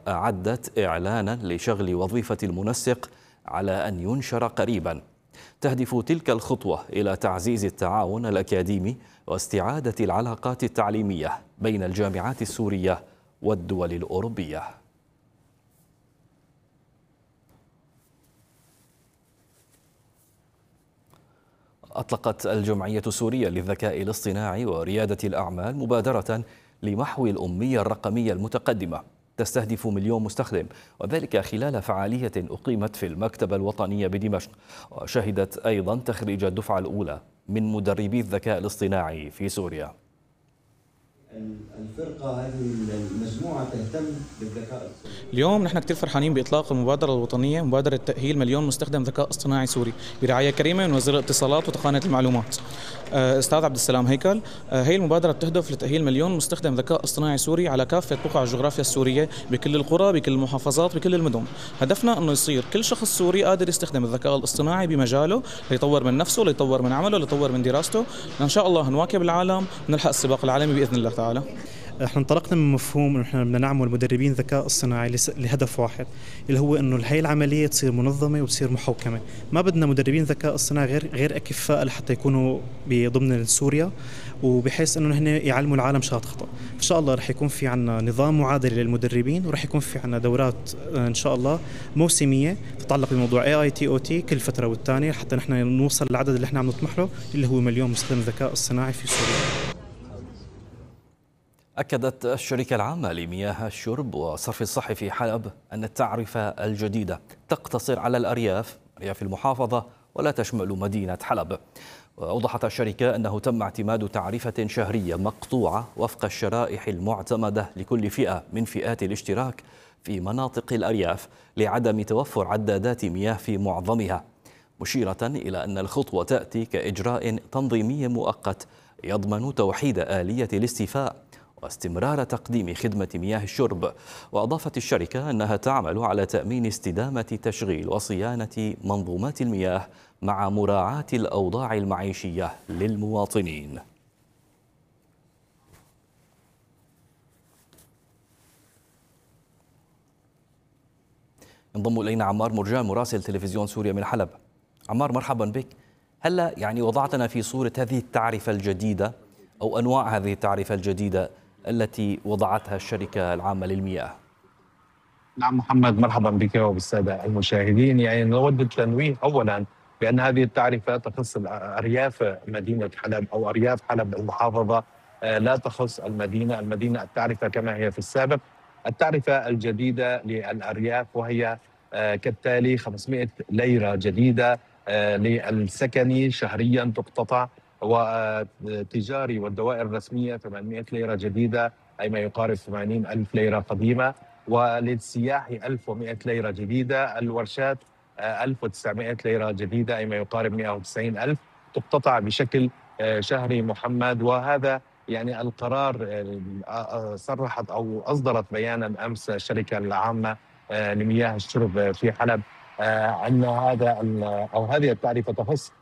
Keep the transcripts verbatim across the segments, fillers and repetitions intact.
أعدت إعلانا لشغل وظيفة المنسق على أن ينشر قريبا. تهدف تلك الخطوة إلى تعزيز التعاون الأكاديمي واستعادة العلاقات التعليمية بين الجامعات السورية والدول الأوروبية. أطلقت الجمعية السورية للذكاء الاصطناعي وريادة الأعمال مبادرة لمحو الأمية الرقمية المتقدمة تستهدف مليون مستخدم، وذلك خلال فعالية أقيمت في المكتبة الوطنية بدمشق، وشهدت أيضا تخريج الدفعة الأولى من مدربي الذكاء الاصطناعي في سوريا. الفرقة هذه المجموعة تهتم بالذكاء الاصطناعي. اليوم نحن كثير فرحانين بإطلاق المبادرة الوطنية مبادرة تأهيل مليون مستخدم ذكاء اصطناعي سوري برعاية كريمة من وزير الاتصالات وتقنية المعلومات أستاذ عبد السلام هيكل. هي المبادرة بتهدف لتأهيل مليون مستخدم ذكاء اصطناعي سوري على كافة بقع الجغرافيا السورية بكل القرى بكل المحافظات بكل المدن. هدفنا أنه يصير كل شخص سوري قادر يستخدم الذكاء الاصطناعي بمجاله ليطور من نفسه ليطور من عمله ليطور من دراسته، إن شاء الله نواكب العالم ونلحق السباق العالمي بإذن الله تعالى. احنا انطلقنا من مفهوم انه احنا بدنا نعمل مدربين ذكاء اصطناعي لهدف واحد، اللي هو انه هي العمليه تصير منظمه وتصير محوكمه. ما بدنا مدربين ذكاء اصطناعي غير غير اكفاء لحتى يكونوا ضمن سوريا، وبحيث انه هن يعلموا العالم شغلات خطا. ان شاء الله رح يكون في عنا نظام معادل للمدربين، ورح يكون في عنا دورات ان شاء الله موسميه تتعلق بموضوع اي اي تي او تي كل فتره والثانيه، حتى نحن نوصل للعدد اللي احنا عم نطمح له اللي هو مليون مستخدم ذكاء اصطناعي في سوريا. أكدت الشركة العامة لمياه الشرب والصرف الصحي في حلب أن التعرفة الجديدة تقتصر على الأرياف أرياف المحافظة ولا تشمل مدينة حلب. وأوضحت الشركة أنه تم اعتماد تعرفة شهرية مقطوعة وفق الشرائح المعتمدة لكل فئة من فئات الاشتراك في مناطق الأرياف لعدم توفر عدادات مياه في معظمها، مشيرة إلى أن الخطوة تأتي كإجراء تنظيمي مؤقت يضمن توحيد آلية الاستيفاء واستمرار تقديم خدمة مياه الشرب. وأضافت الشركة أنها تعمل على تأمين استدامة تشغيل وصيانة منظومات المياه مع مراعاة الأوضاع المعيشية للمواطنين. انضم إلينا عمار مرجان مراسل تلفزيون سوريا من حلب. عمار، مرحبا بك. هلا يعني وضعتنا في صورة هذه التعرفة الجديدة أو أنواع هذه التعرفة الجديدة التي وضعتها الشركة العامة للمياه. نعم محمد، مرحبا بك وبالسادة المشاهدين. يعني نود التنويه أولا بأن هذه التعرفة تخص أرياف مدينة حلب أو أرياف حلب المحافظة، لا تخص المدينة. المدينة التعرفة كما هي في السابق. التعرفة الجديدة للأرياف وهي كالتالي: خمسمائة ليرة جديدة للسكني شهريا تقتطع، والتجاري والدوائر الرسمية ثمانمائة ليرة جديدة أي ما يقارب ثمانين ألف ليرة قديمة، وللسياحي ألف ومائة ليرة جديدة، الورشات ألف وتسعمائة ليرة جديدة أي ما يقارب مائة وتسعين ألف تقتطع بشكل شهري محمد. وهذا يعني القرار صرحت أو أصدرت بيانا أمس الشركة العامة لمياه الشرب في حلب أن هذا أو هذه التعرفة تخص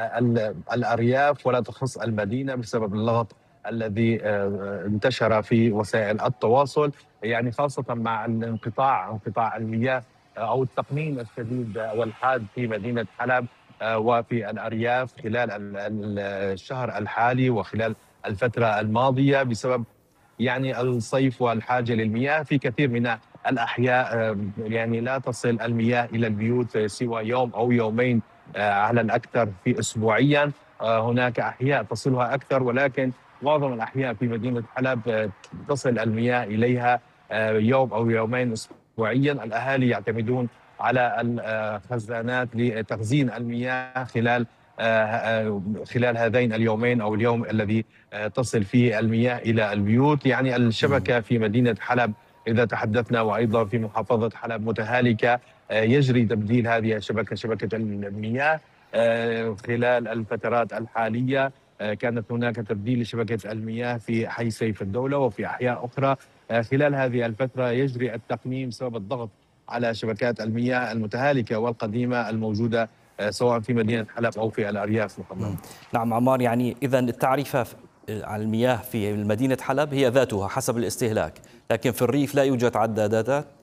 الأرياف ولا تخص المدينة بسبب اللغط الذي انتشر في وسائل التواصل، يعني خاصة مع الانقطاع انقطاع المياه أو التقنين الشديد والحاد في مدينة حلب وفي الأرياف خلال الشهر الحالي وخلال الفترة الماضية بسبب يعني الصيف والحاجة للمياه. في كثير من الأحياء يعني لا تصل المياه إلى البيوت سوى يوم أو يومين على الأكثر في أسبوعيا. هناك أحياء تصلها أكثر، ولكن معظم الأحياء في مدينة حلب تصل المياه إليها يوم أو يومين أسبوعيا. الأهالي يعتمدون على الخزانات لتخزين المياه خلال خلال هذين اليومين أو اليوم الذي تصل فيه المياه إلى البيوت. يعني الشبكة في مدينة حلب إذا تحدثنا وأيضا في محافظة حلب متهالكة، يجري تبديل هذه الشبكة شبكة المياه خلال الفترات الحالية. كانت هناك تبديل لشبكة المياه في حي سيف الدولة وفي أحياء أخرى. خلال هذه الفترة يجري التقنين بسبب الضغط على شبكات المياه المتهالكة والقديمة الموجودة سواء في مدينة حلب أو في الأرياف محمد. نعم عمار، يعني إذا التعرفة على المياه في مدينة حلب هي ذاتها حسب الاستهلاك، لكن في الريف لا يوجد عدادات